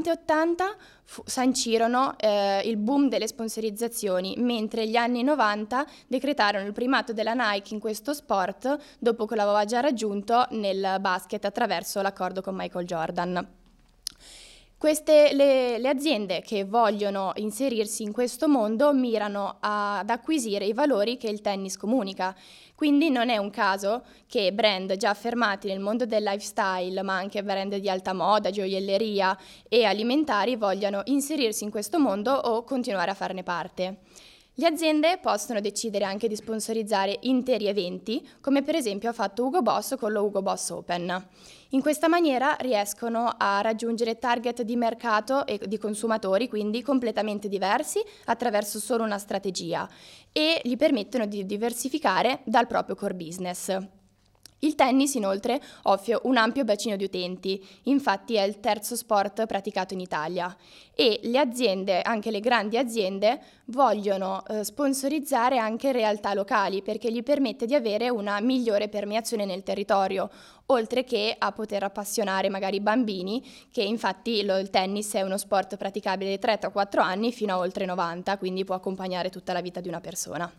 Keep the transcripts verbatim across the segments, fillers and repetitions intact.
settanta e ottanta fu- sancirono eh, il boom delle sponsorizzazioni, mentre gli anni novanta decretarono il primato della Nike in questo sport, dopo che l'aveva già raggiunto nel basket attraverso l'accordo con Michael Jordan. Queste, le, le aziende che vogliono inserirsi in questo mondo mirano a- ad acquisire i valori che il tennis comunica. Quindi non è un caso che brand già affermati nel mondo del lifestyle, ma anche brand di alta moda, gioielleria e alimentari, vogliano inserirsi in questo mondo o continuare a farne parte. Le aziende possono decidere anche di sponsorizzare interi eventi, come per esempio ha fatto Hugo Boss con lo Hugo Boss Open. In questa maniera riescono a raggiungere target di mercato e di consumatori, quindi completamente diversi, attraverso solo una strategia, e gli permettono di diversificare dal proprio core business. Il tennis inoltre offre un ampio bacino di utenti, infatti è il terzo sport praticato in Italia e le aziende, anche le grandi aziende, vogliono eh, sponsorizzare anche realtà locali perché gli permette di avere una migliore permeazione nel territorio, oltre che a poter appassionare magari i bambini, che infatti lo, il tennis è uno sport praticabile dai tre a quattro anni fino a oltre novanta, quindi può accompagnare tutta la vita di una persona.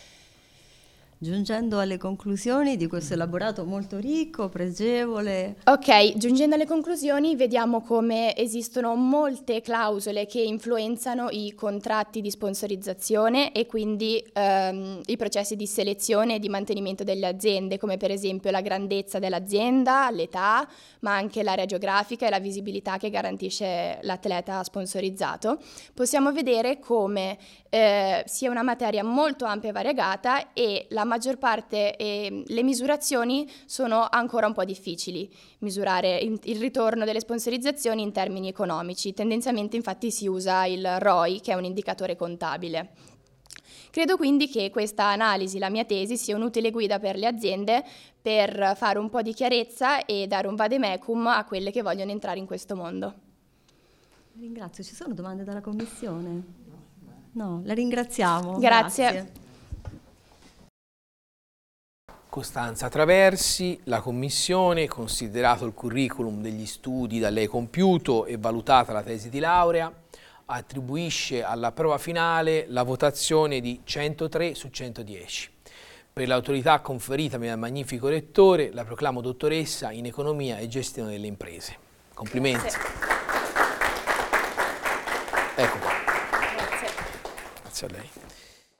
Giungendo alle conclusioni di questo elaborato molto ricco, pregevole. Ok, giungendo alle conclusioni, vediamo come esistono molte clausole che influenzano i contratti di sponsorizzazione e quindi ehm, i processi di selezione e di mantenimento delle aziende, come per esempio la grandezza dell'azienda, l'età, ma anche l'area geografica e la visibilità che garantisce l'atleta sponsorizzato. Possiamo vedere come eh, sia una materia molto ampia e variegata e la maggior parte eh, le misurazioni sono ancora un po' difficili. Misurare il ritorno delle sponsorizzazioni in termini economici. Tendenzialmente infatti si usa il R O I, che è un indicatore contabile. Credo quindi che questa analisi, la mia tesi, sia un'utile guida per le aziende per fare un po' di chiarezza e dare un vademecum a quelle che vogliono entrare in questo mondo. Ringrazio. Ci sono domande dalla Commissione? No, la ringraziamo. Grazie. Grazie. Costanza Traversi, la Commissione, considerato il curriculum degli studi da lei compiuto e valutata la tesi di laurea, attribuisce alla prova finale la votazione di centotré su centodieci. Per l'autorità conferitami dal magnifico rettore, la proclamo dottoressa in economia e gestione delle imprese. Complimenti. Grazie. Ecco qua. Grazie. Grazie a lei.